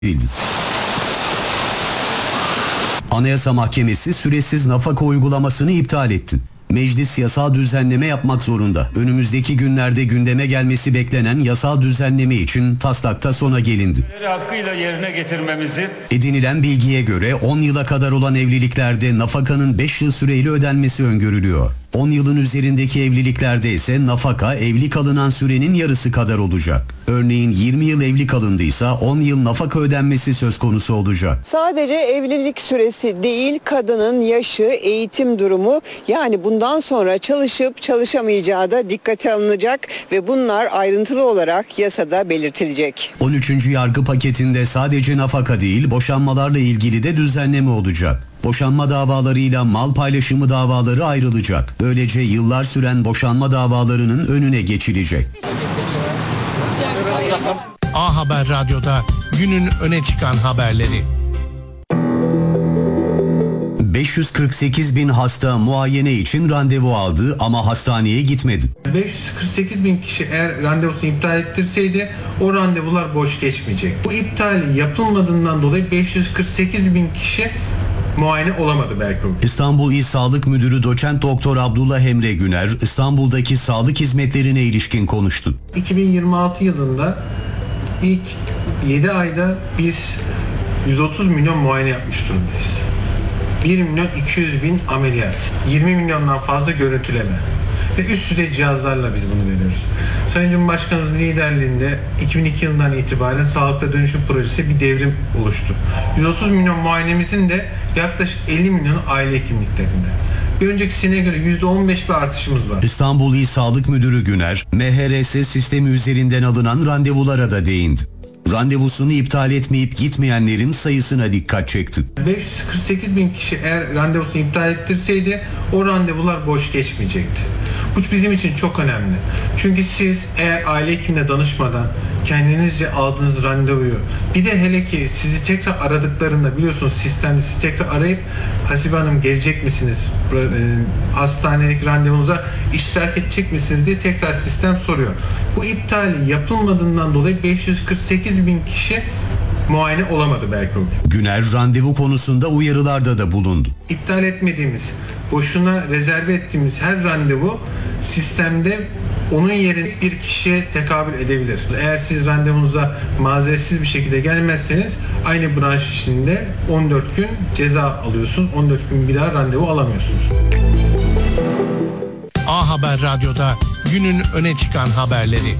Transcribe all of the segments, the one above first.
verildi. Anayasa Mahkemesi süresiz nafaka uygulamasını iptal etti. Meclis yasal düzenleme yapmak zorunda. Önümüzdeki günlerde gündeme gelmesi beklenen yasal düzenleme için taslakta sona gelindi. Hakkıyla yerine getirmemizi. Edinilen bilgiye göre 10 yıla kadar olan evliliklerde nafakanın 5 yıl süreyle ödenmesi öngörülüyor. 10 yılın üzerindeki evliliklerde ise nafaka evli kalınan sürenin yarısı kadar olacak. Örneğin 20 yıl evli kalındıysa 10 yıl nafaka ödenmesi söz konusu olacak. Sadece evlilik süresi değil, kadının yaşı, eğitim durumu, yani bundan sonra çalışıp çalışamayacağı da dikkate alınacak ve bunlar ayrıntılı olarak yasada belirtilecek. 13. yargı paketinde sadece nafaka değil, boşanmalarla ilgili de düzenleme olacak. Boşanma davalarıyla mal paylaşımı davaları ayrılacak. Böylece yıllar süren boşanma davalarının önüne geçilecek. A Haber Radyo'da günün öne çıkan haberleri. 548 bin hasta muayene için randevu aldı ama hastaneye gitmedi. 548 bin kişi eğer randevusunu iptal ettirseydi o randevular boş geçmeyecek. Bu iptali yapılmadığından dolayı 548 bin kişi muayene olamadı belki o gün. İstanbul İl Sağlık Müdürü Doçent Doktor Abdullah Emre Güner, İstanbul'daki sağlık hizmetlerine ilişkin konuştu. 2026 yılında ilk 7 ayda biz 130 milyon muayene yapmış durumdayız. 1 milyon 200 bin ameliyat, 20 milyondan fazla görüntüleme ve üst düzey cihazlarla biz bunu veriyoruz. Sayın Cumhurbaşkanımızın liderliğinde 2002 yılından itibaren Sağlıkta Dönüşüm Projesi bir devrim oluştu. 130 milyon muayenemizin de yaklaşık 50 milyonu aile hekimliklerinde. Bir önceki seneye göre %15 bir artışımız var. İstanbul İl Sağlık Müdürü Güner, MHRS sistemi üzerinden alınan randevulara da değindi. Randevusunu iptal etmeyip gitmeyenlerin sayısına dikkat çekti. 548 bin kişi eğer randevusunu iptal ettirseydi o randevular boş geçmeyecekti. Bu bizim için çok önemli. Çünkü siz eğer aile hekimine danışmadan kendinizce aldığınız randevuyu, bir de hele ki sizi tekrar aradıklarında, biliyorsunuz sistemde sizi tekrar arayıp Hasibe Hanım gelecek misiniz, hastanedeki randevunuza iştirak edecek misiniz diye tekrar sistem soruyor. Bu iptali yapılmadığından dolayı 548 bin kişi muayene olamadı belki o gün. Güner randevu konusunda uyarılarda da bulundu. İptal etmediğimiz, boşuna rezerve ettiğimiz her randevu sistemde onun yerine bir kişiye tekabül edebilir. Eğer siz randevunuza mazeretsiz bir şekilde gelmezseniz aynı branş içinde 14 gün ceza alıyorsun. 14 gün bir daha randevu alamıyorsunuz. A Haber Radyo'da günün öne çıkan haberleri.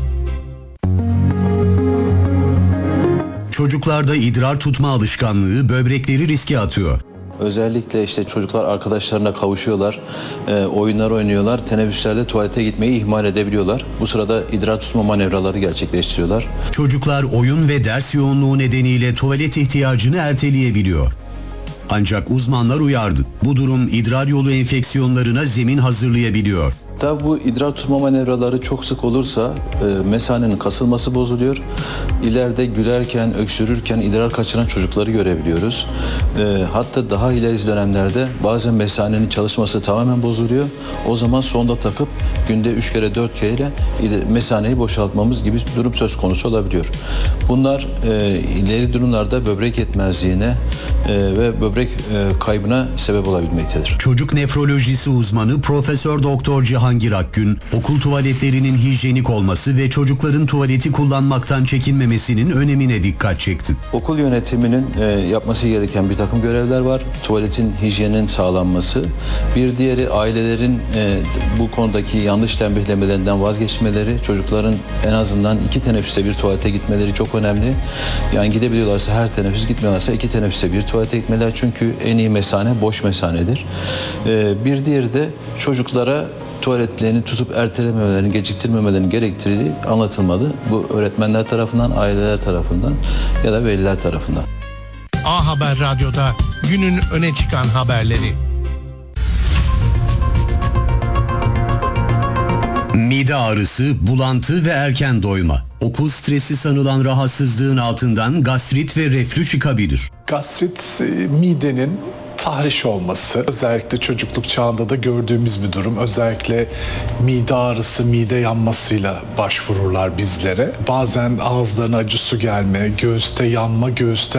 Çocuklarda idrar tutma alışkanlığı böbrekleri riske atıyor. Özellikle işte çocuklar arkadaşlarına kavuşuyorlar, oyunlar oynuyorlar, teneffüslerde tuvalete gitmeyi ihmal edebiliyorlar. Bu sırada idrar tutma manevraları gerçekleştiriyorlar. Çocuklar oyun ve ders yoğunluğu nedeniyle tuvalet ihtiyacını erteleyebiliyor. Ancak uzmanlar uyardı. Bu durum idrar yolu enfeksiyonlarına zemin hazırlayabiliyor. Tabi bu idrar tutma manevraları çok sık olursa mesanenin kasılması bozuluyor. İleride gülerken, öksürürken idrar kaçıran çocukları görebiliyoruz. Hatta daha ileri dönemlerde bazen mesanenin çalışması tamamen bozuluyor. O zaman sonda takıp günde 3 kere 4 kere mesaneyi boşaltmamız gibi bir durum söz konusu olabiliyor. Bunlar ileri durumlarda böbrek yetmezliğine ve böbrek kaybına sebep olabilmektedir. Çocuk nefrolojisi uzmanı Profesör Doktor Cihangir Akgün, okul tuvaletlerinin hijyenik olması ve çocukların tuvaleti kullanmaktan çekinmemesinin önemine dikkat çekti. Okul yönetiminin yapması gereken bir takım görevler var. Tuvaletin hijyeninin sağlanması. Bir diğeri ailelerin bu konudaki yanlış tembihlemelerinden vazgeçmeleri, çocukların en azından 2 teneffüste bir tuvalete gitmeleri çok önemli. Yani gidebiliyorlarsa her teneffüs, gitmiyorlarsa 2 teneffüste bir tuvalete gitmeler, çünkü en iyi mesane boş mesanedir. Bir diğeri de çocuklara tuvaletlerini tutup ertelememelerini, geciktirmemelerini gerektirdiği anlatılmalı. Bu öğretmenler tarafından, aileler tarafından ya da veliler tarafından. A Haber Radyo'da günün öne çıkan haberleri. Mide ağrısı, bulantı ve erken doyma. Okul stresi sanılan rahatsızlığın altından gastrit ve reflü çıkabilir. Gastrit midenin tahriş olması, özellikle çocukluk çağında da gördüğümüz bir durum. Özellikle mide ağrısı, mide yanmasıyla başvururlar bizlere. Bazen ağızlarına acı su gelme, göğüste yanma, göğüste